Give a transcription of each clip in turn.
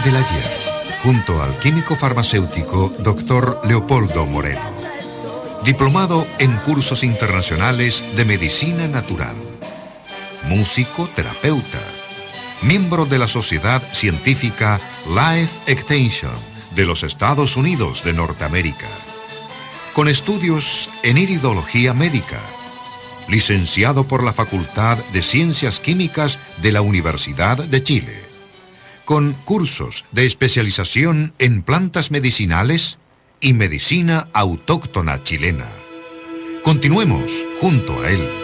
del ayer, junto al químico farmacéutico Dr. Leopoldo Moreno. Diplomado en cursos internacionales de medicina natural. Músico, terapeuta. Miembro de la Sociedad Científica Life Extension de los Estados Unidos de Norteamérica. Con estudios en iridología médica. Licenciado por la Facultad de Ciencias Químicas de la Universidad de Chile. Con cursos de especialización en plantas medicinales y medicina autóctona chilena. Continuemos junto a él.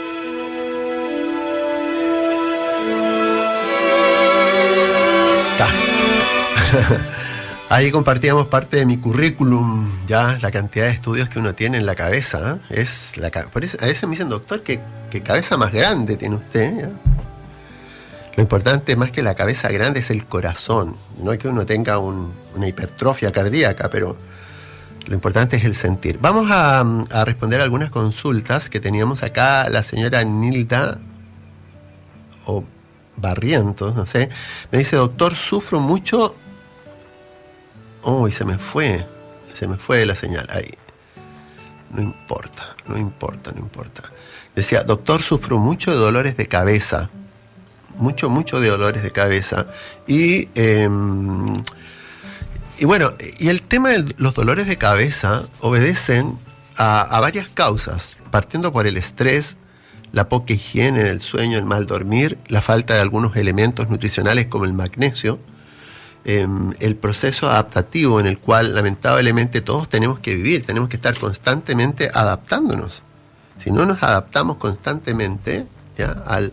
Ahí compartíamos parte de mi currículum, ya la cantidad de estudios que uno tiene en la cabeza, ¿eh? Por eso, a veces me dicen, doctor, ¿qué cabeza más grande tiene usted? ¿Ya? Lo importante más que la cabeza grande es el corazón, no es que uno tenga una hipertrofia cardíaca, pero lo importante es el sentir. Vamos a responder algunas consultas que teníamos acá. La señora Nilda o Barrientos, no sé, me dice, doctor, sufro mucho. Uy, se me fue la señal, ahí. No importa. Decía, doctor, sufro mucho de dolores de cabeza. Mucho de dolores de cabeza. Y bueno, y el tema de los dolores de cabeza obedecen a varias causas, partiendo por el estrés, la poca higiene del sueño, el mal dormir, la falta de algunos elementos nutricionales como el magnesio, el proceso adaptativo en el cual lamentablemente todos tenemos que vivir, tenemos que estar constantemente adaptándonos. Si no nos adaptamos constantemente, ¿ya?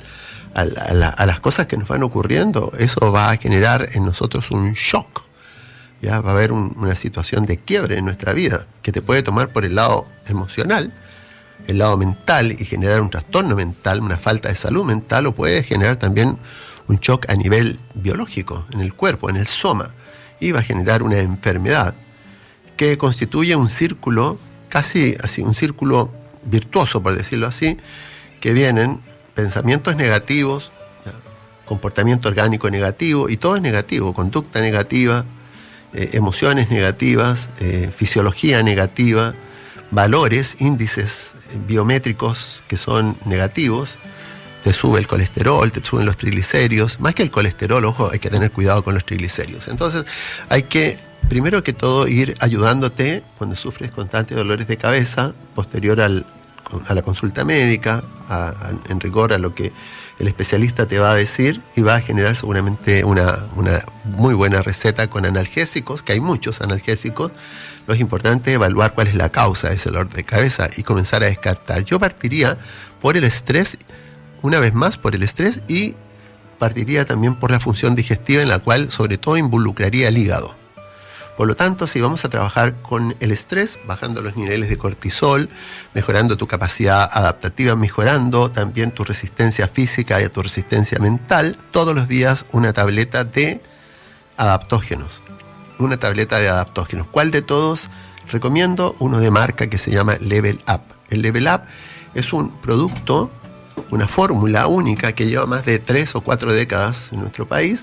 a las cosas que nos van ocurriendo, eso va a generar en nosotros un shock, ¿ya? Va a haber una situación de quiebre en nuestra vida que te puede tomar por el lado emocional, el lado mental, y generar un trastorno mental, una falta de salud mental, o puede generar también un shock a nivel biológico, en el cuerpo, en el soma, y va a generar una enfermedad que constituye un círculo, casi así, un círculo virtuoso, por decirlo así, que vienen pensamientos negativos, ¿ya? Comportamiento orgánico negativo, y todo es negativo, conducta negativa, emociones negativas, fisiología negativa, valores, índices biométricos que son negativos. Te sube el colesterol, te suben los triglicéridos. Más que el colesterol, ojo, hay que tener cuidado con los triglicéridos. Entonces, hay que, primero que todo, ir ayudándote cuando sufres constantes dolores de cabeza, posterior a la consulta médica, en rigor a lo que el especialista te va a decir, y va a generar seguramente una muy buena receta con analgésicos, que hay muchos analgésicos. Lo importante es evaluar cuál es la causa de ese dolor de cabeza y comenzar a descartar. Yo partiría por el estrés, una vez más por el estrés, y partiría también por la función digestiva, en la cual sobre todo involucraría el hígado. Por lo tanto, si vamos a trabajar con el estrés, bajando los niveles de cortisol, mejorando tu capacidad adaptativa, mejorando también tu resistencia física y tu resistencia mental, todos los días una tableta de adaptógenos. ¿Cuál de todos? Recomiendo uno de marca que se llama Level Up. El Level Up es un producto, una fórmula única que lleva más de 3 o 4 décadas en nuestro país,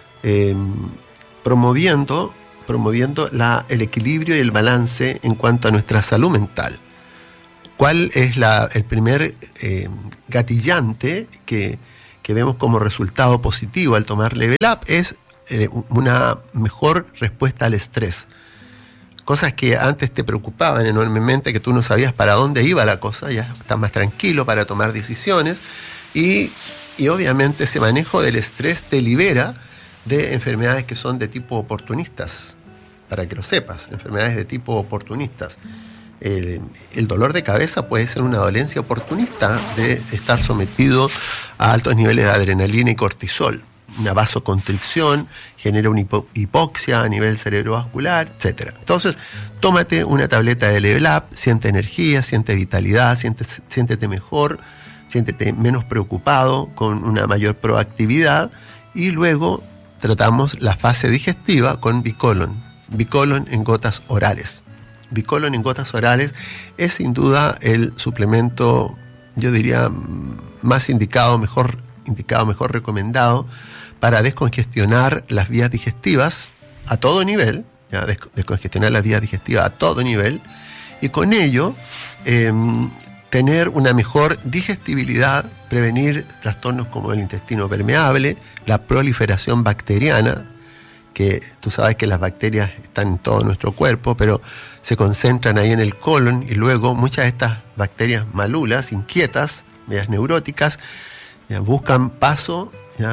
promoviendo el equilibrio y el balance en cuanto a nuestra salud mental. ¿Cuál es el primer gatillante que vemos como resultado positivo al tomar Level Up? Es una mejor respuesta al estrés. Cosas que antes te preocupaban enormemente, que tú no sabías para dónde iba la cosa, ya estás más tranquilo para tomar decisiones, y obviamente ese manejo del estrés te libera de enfermedades que son de tipo oportunistas, para que lo sepas, enfermedades de tipo oportunistas. El dolor de cabeza puede ser una dolencia oportunista de estar sometido a altos niveles de adrenalina y cortisol. Una vasoconstricción genera una hipoxia a nivel cerebrovascular, etc. Entonces, tómate una tableta de Level Up, siente energía, siente vitalidad, siéntete mejor, siéntete menos preocupado, con una mayor proactividad, y luego tratamos la fase digestiva con Bicolon. Bicolon en gotas orales. Bicolon en gotas orales es sin duda el suplemento, yo diría, más indicado, mejor recomendado para descongestionar las vías digestivas a todo nivel, ¿ya? Descongestionar las vías digestivas a todo nivel, y con ello tener una mejor digestibilidad, prevenir trastornos como el intestino permeable, la proliferación bacteriana, que tú sabes que las bacterias están en todo nuestro cuerpo, pero se concentran ahí en el colon, y luego muchas de estas bacterias malulas, inquietas, medias neuróticas, ya, buscan paso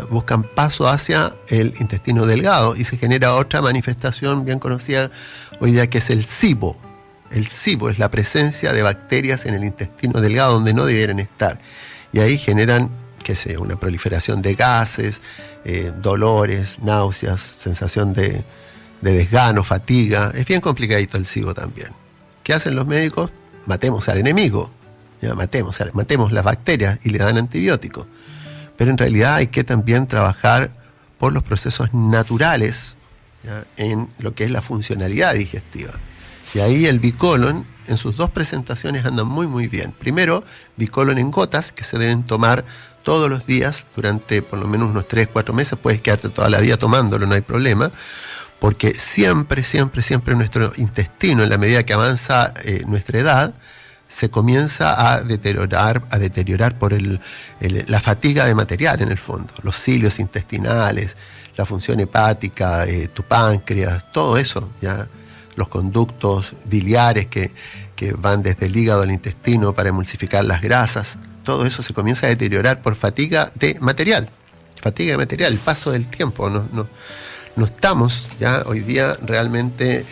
hacia el intestino delgado, y se genera otra manifestación bien conocida hoy día, que es el SIBO. El SIBO es la presencia de bacterias en el intestino delgado donde no debieran estar, y ahí generan, qué sé, una proliferación de gases, dolores, náuseas, sensación de desgano, fatiga. Es bien complicadito el SIBO también. ¿Qué hacen los médicos? Matemos al enemigo, ¿ya? Matemos las bacterias y le dan antibióticos. Pero en realidad hay que también trabajar por los procesos naturales, ¿ya? En lo que es la funcionalidad digestiva. Y ahí el Bicolon, en sus dos presentaciones, anda muy muy bien. Primero, Bicolon en gotas, que se deben tomar todos los días durante por lo menos unos 3-4 meses. Puedes quedarte toda la vida tomándolo, no hay problema, porque siempre nuestro intestino, en la medida que avanza nuestra edad, se comienza a deteriorar por la fatiga de material, en el fondo. Los cilios intestinales, la función hepática, tu páncreas, todo eso, ya, los conductos biliares que van desde el hígado al intestino para emulsificar las grasas, todo eso se comienza a deteriorar por fatiga de material, el paso del tiempo. No estamos ya hoy día realmente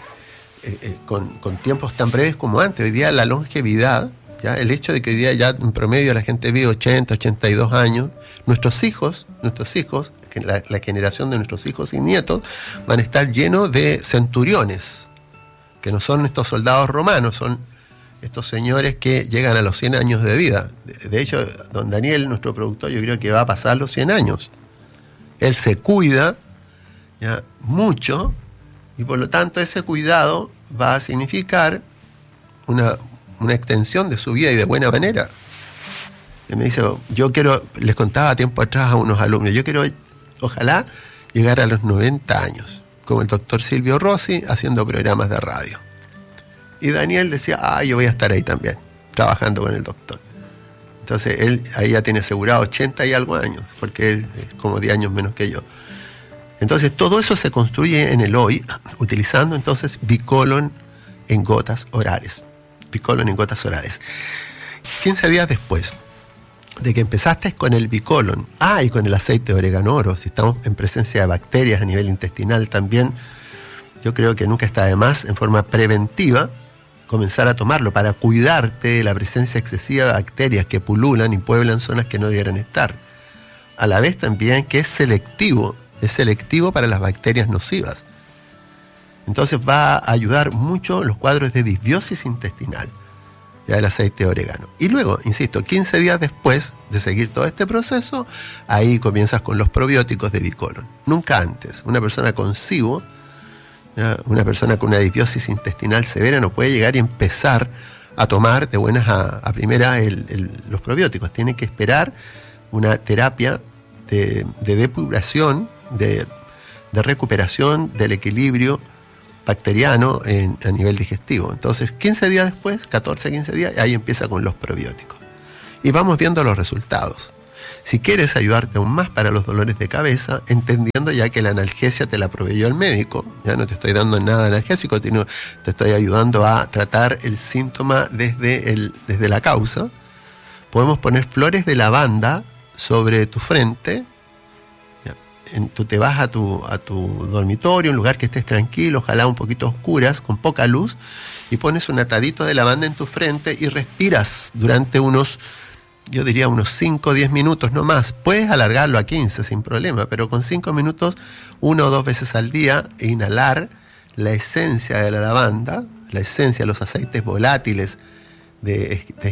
con tiempos tan breves como antes. Hoy día la longevidad, ¿ya? El hecho de que hoy día ya en promedio la gente vive 80, 82 años, nuestros hijos, la generación de nuestros hijos y nietos van a estar llenos de centuriones, que no son estos soldados romanos, son estos señores que llegan a los 100 años de vida. De hecho, don Daniel, nuestro productor, yo creo que va a pasar los 100 años. Él se cuida, ¿ya?, mucho, y por lo tanto ese cuidado va a significar una extensión de su vida, y de buena manera. Y me dice, les contaba tiempo atrás a unos alumnos, yo quiero, ojalá, llegar a los 90 años, como el doctor Silvio Rossi, haciendo programas de radio. Y Daniel decía, yo voy a estar ahí también, trabajando con el doctor. Entonces él ahí ya tiene asegurado 80 y algo años, porque él es como 10 años menos que yo. Entonces todo eso se construye en el hoy, utilizando entonces Bicolon en gotas orales. Bicolon en gotas orales. 15 días después de que empezaste con el Bicolon, y con el aceite de orégano oro, si estamos en presencia de bacterias a nivel intestinal también, yo creo que nunca está de más, en forma preventiva, comenzar a tomarlo para cuidarte de la presencia excesiva de bacterias que pululan y pueblan zonas que no debieran estar. A la vez también que es selectivo para las bacterias nocivas. Entonces va a ayudar mucho los cuadros de disbiosis intestinal, ya el aceite de orégano. Y luego, insisto, 15 días después de seguir todo este proceso, ahí comienzas con los probióticos de Bicolon. Nunca antes. Una persona con SIBO, ¿ya?, una persona con una disbiosis intestinal severa, no puede llegar y empezar a tomar de buenas a primeras los probióticos. Tiene que esperar una terapia de depuración, de recuperación del equilibrio bacteriano a nivel digestivo. Entonces 15 días después, 14-15 días, ahí empieza con los probióticos. Y vamos viendo los resultados. Si quieres ayudarte aún más para los dolores de cabeza, entendiendo ya que la analgesia te la proveyó el médico, ya no te estoy dando nada analgésico, sino te estoy ayudando a tratar el síntoma desde la causa, podemos poner flores de lavanda sobre tu frente. Tú te vas a tu dormitorio, un lugar que estés tranquilo, ojalá un poquito oscuras, con poca luz, y pones un atadito de lavanda en tu frente y respiras durante unos 5 o 10 minutos, no más. Puedes alargarlo a 15 sin problema, pero con 5 minutos, 1 o 2 veces al día, inhalar la esencia de la lavanda, la esencia de los aceites volátiles de esta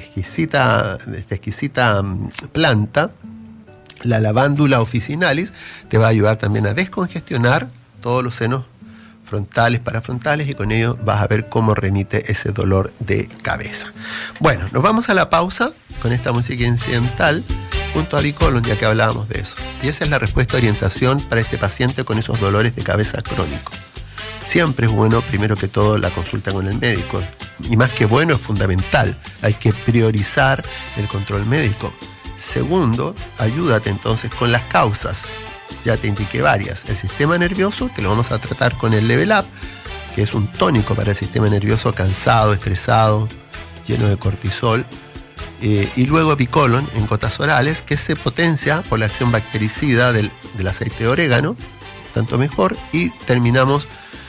exquisita planta. La lavándula officinalis te va a ayudar también a descongestionar todos los senos frontales, parafrontales, y con ello vas a ver cómo remite ese dolor de cabeza. Bueno, nos vamos a la pausa con esta música incidental junto a Bicolon, ya que hablábamos de eso. Y esa es la respuesta de orientación para este paciente con esos dolores de cabeza crónicos. Siempre es bueno, primero que todo, la consulta con el médico. Y más que bueno, es fundamental. Hay que priorizar el control médico. Segundo, ayúdate entonces con las causas. Ya te indiqué varias. El sistema nervioso, que lo vamos a tratar con el Level Up, que es un tónico para el sistema nervioso cansado, estresado, lleno de cortisol. Y luego Bicolon en gotas orales, que se potencia por la acción bactericida del aceite de orégano, tanto mejor. Y terminamos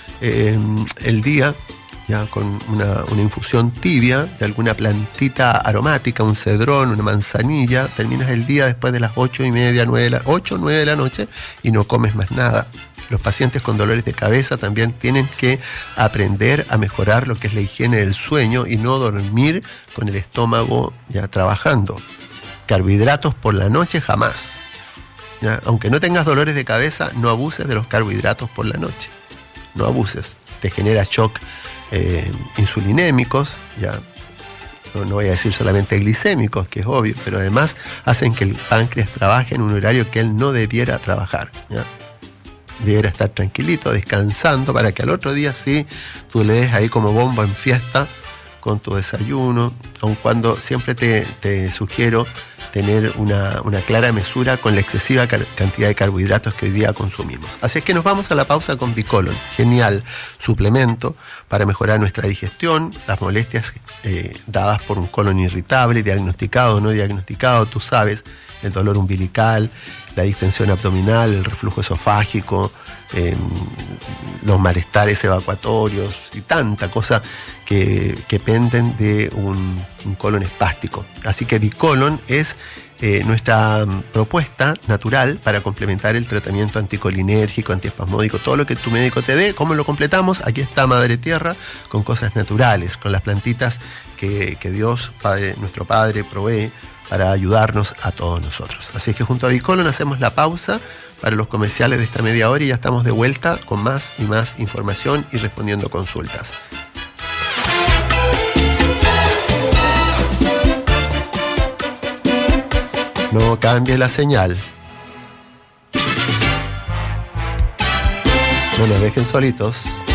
el día ya con una infusión tibia de alguna plantita aromática, un cedrón, una manzanilla. Terminas el día después de las 8:30, 9 de la noche y no comes más nada. Los pacientes con dolores de cabeza también tienen que aprender a mejorar lo que es la higiene del sueño y no dormir con el estómago ya trabajando. Carbohidratos por la noche jamás. ¿Ya? Aunque no tengas dolores de cabeza, no abuses de los carbohidratos por la noche. No abuses. Te genera shock insulinémicos, ya. No voy a decir solamente glicémicos, que es obvio, pero además hacen que el páncreas trabaje en un horario que él no debiera trabajar, ¿ya? Debiera estar tranquilito, descansando, para que al otro día sí tú le des ahí como bomba en fiesta con tu desayuno, aun cuando siempre te sugiero tener una clara mesura con la excesiva cantidad de carbohidratos que hoy día consumimos. Así es que nos vamos a la pausa con Bicolon. Genial suplemento para mejorar nuestra digestión, las molestias dadas por un colon irritable, diagnosticado o no diagnosticado, tú sabes, el dolor umbilical, la distensión abdominal, el reflujo esofágico, los malestares evacuatorios y tanta cosa que penden de un colon espástico. Así que Bicolon es nuestra propuesta natural para complementar el tratamiento anticolinérgico, antiespasmódico, todo lo que tu médico te dé. ¿Cómo lo completamos? Aquí está Madre Tierra con cosas naturales, con las plantitas que Dios, Padre, nuestro Padre, provee para ayudarnos a todos nosotros. Así que junto a Bicolon hacemos la pausa para los comerciales de esta media hora y ya estamos de vuelta con más y más información y respondiendo consultas. No cambie la señal. No nos dejen solitos.